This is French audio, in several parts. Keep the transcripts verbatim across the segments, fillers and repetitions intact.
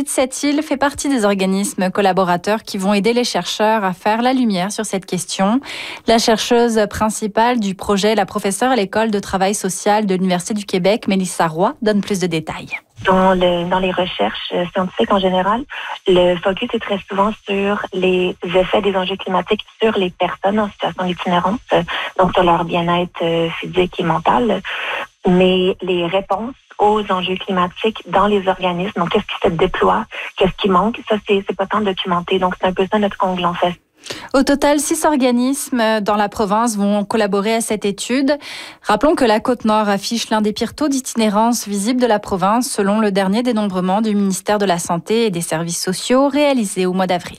Visite cette île fait partie des organismes collaborateurs qui vont aider les chercheurs à faire la lumière sur cette question. La chercheuse principale du projet, la professeure à l'École de travail social de l'Université du Québec, Mélissa Roy, donne plus de détails. Dans, le, dans les recherches scientifiques en général, le focus est très souvent sur les effets des enjeux climatiques sur les personnes en situation d'itinérance, donc sur leur bien-être physique et mental. Mais les réponses aux enjeux climatiques dans les organismes, donc qu'est-ce qui se déploie, qu'est-ce qui manque, ça c'est, c'est pas tant documenté. Donc c'est un peu ça notre ongle en fait. Au total, six organismes dans la province vont collaborer à cette étude. Rappelons que la Côte-Nord affiche l'un des pires taux d'itinérance visibles de la province selon le dernier dénombrement du ministère de la Santé et des Services sociaux réalisé au mois d'avril.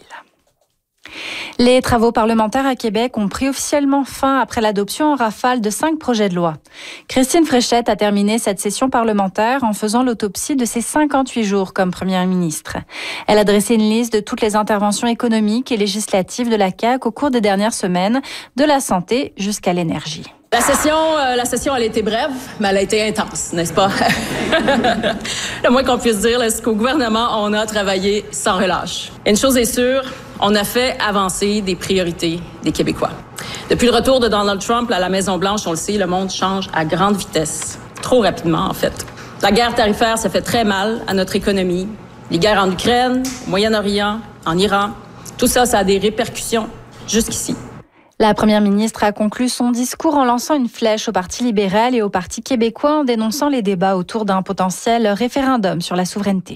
Les travaux parlementaires à Québec ont pris officiellement fin après l'adoption en rafale de cinq projets de loi. Christine Fréchette a terminé cette session parlementaire en faisant l'autopsie de ses cinquante-huit jours comme première ministre. Elle a dressé une liste de toutes les interventions économiques et législatives de la C A Q au cours des dernières semaines, de la santé jusqu'à l'énergie. La session, euh, la session, elle a été brève, mais elle a été intense, n'est-ce pas? Le moins qu'on puisse dire, c'est qu'au gouvernement, on a travaillé sans relâche. Une chose est sûre, on a fait avancer des priorités des Québécois. Depuis le retour de Donald Trump à la Maison-Blanche, on le sait, le monde change à grande vitesse. Trop rapidement, en fait. La guerre tarifaire, ça fait très mal à notre économie. Les guerres en Ukraine, au Moyen-Orient, en Iran, tout ça, ça a des répercussions jusqu'ici. La première ministre a conclu son discours en lançant une flèche au Parti libéral et au Parti québécois en dénonçant les débats autour d'un potentiel référendum sur la souveraineté.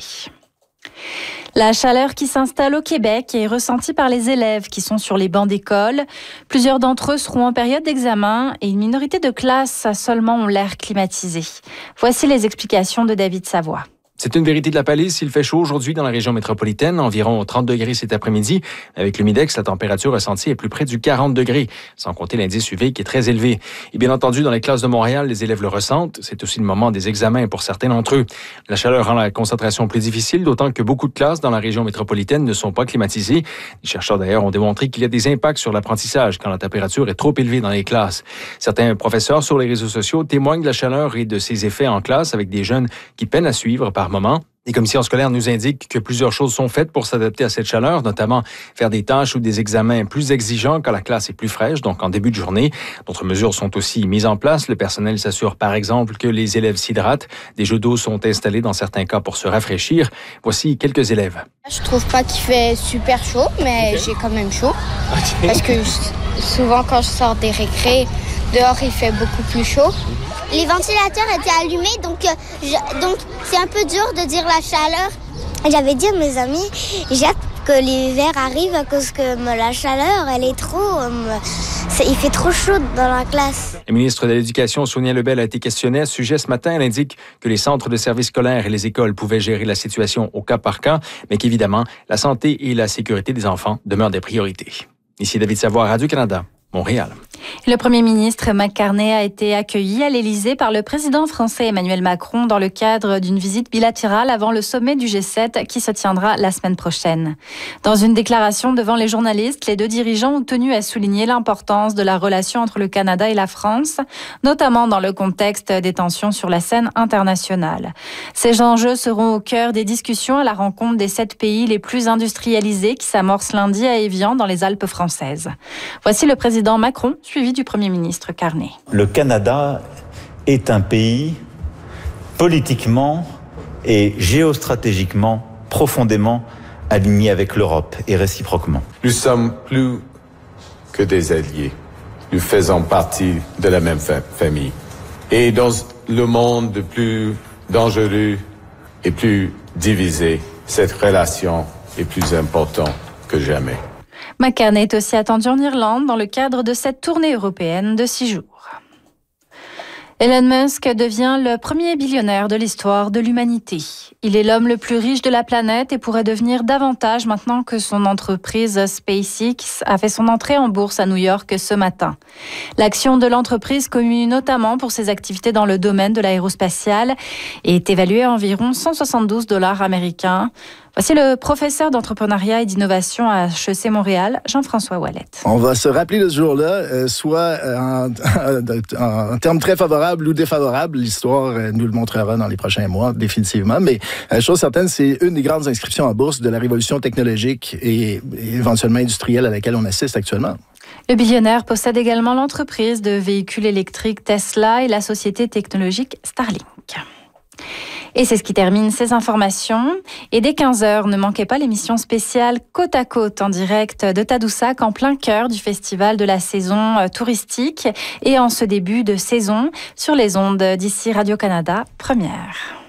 La chaleur qui s'installe au Québec est ressentie par les élèves qui sont sur les bancs d'école. Plusieurs d'entre eux seront en période d'examen et une minorité de classes seulement ont l'air climatisé. Voici les explications de David Savoie. C'est une vérité de la palisse. Il fait chaud aujourd'hui dans la région métropolitaine, environ trente degrés cet après-midi. Avec l'humidex, la température ressentie est plus près du quarante degrés, sans compter l'indice U V qui est très élevé. Et bien entendu, dans les classes de Montréal, les élèves le ressentent. C'est aussi le moment des examens pour certains d'entre eux. La chaleur rend la concentration plus difficile, d'autant que beaucoup de classes dans la région métropolitaine ne sont pas climatisées. Les chercheurs d'ailleurs ont démontré qu'il y a des impacts sur l'apprentissage quand la température est trop élevée dans les classes. Certains professeurs sur les réseaux sociaux témoignent de la chaleur et de ses effets en classe avec des jeunes qui peinent à suivre par moment. Les commissions scolaires nous indiquent que plusieurs choses sont faites pour s'adapter à cette chaleur, notamment faire des tâches ou des examens plus exigeants quand la classe est plus fraîche, donc en début de journée. D'autres mesures sont aussi mises en place. Le personnel s'assure par exemple que les élèves s'hydratent. Des jeux d'eau sont installés dans certains cas pour se rafraîchir. Voici quelques élèves. Je trouve pas qu'il fait super chaud, mais okay. J'ai quand même chaud. Okay. Parce que je, souvent quand je sors des récrés, dehors il fait beaucoup plus chaud. Les ventilateurs étaient allumés, donc, euh, je, donc c'est un peu dur de dire la chaleur. J'avais dit à mes amis, j'ai hâte que l'hiver arrive à cause que euh, la chaleur, elle est trop... Euh, il fait trop chaud dans la classe. La ministre de l'Éducation, Sonia Lebel, a été questionnée à ce sujet ce matin. Elle indique que les centres de services scolaires et les écoles pouvaient gérer la situation au cas par cas, mais qu'évidemment, la santé et la sécurité des enfants demeurent des priorités. Ici David Savoie, Radio-Canada, Montréal. Le premier ministre Mark Carney a été accueilli à l'Élysée par le président français Emmanuel Macron dans le cadre d'une visite bilatérale avant le sommet du G sept qui se tiendra la semaine prochaine. Dans une déclaration devant les journalistes, les deux dirigeants ont tenu à souligner l'importance de la relation entre le Canada et la France, notamment dans le contexte des tensions sur la scène internationale. Ces enjeux seront au cœur des discussions à la rencontre des sept pays les plus industrialisés qui s'amorce lundi à Évian dans les Alpes françaises. Voici le président Macron, suivi du Premier ministre Carney. Le Canada est un pays politiquement et géostratégiquement profondément aligné avec l'Europe et réciproquement. Nous sommes plus que des alliés. Nous faisons partie de la même famille. Et dans le monde le plus dangereux et plus divisé, cette relation est plus importante que jamais. Mark Carney est aussi attendu en Irlande dans le cadre de cette tournée européenne de six jours. Elon Musk devient le premier billionnaire de l'histoire de l'humanité. Il est l'homme le plus riche de la planète et pourrait devenir davantage maintenant que son entreprise SpaceX a fait son entrée en bourse à New York ce matin. L'action de l'entreprise, connue notamment pour ses activités dans le domaine de l'aérospatiale, est évaluée à environ cent soixante-douze dollars américains. Voici le professeur d'entrepreneuriat et d'innovation à H E C Montréal, Jean-François Ouellet. On va se rappeler de ce jour-là, euh, soit en, en, en termes très favorables ou défavorables. L'histoire euh, nous le montrera dans les prochains mois, définitivement. Mais euh, chose certaine, c'est une des grandes inscriptions en bourse de la révolution technologique et, et éventuellement industrielle à laquelle on assiste actuellement. Le billionnaire possède également l'entreprise de véhicules électriques Tesla et la société technologique Starlink. Et c'est ce qui termine ces informations. Et dès quinze heures, ne manquez pas l'émission spéciale Côte à Côte en direct de Tadoussac en plein cœur du festival de la saison touristique et en ce début de saison sur les ondes d'ici Radio-Canada Première.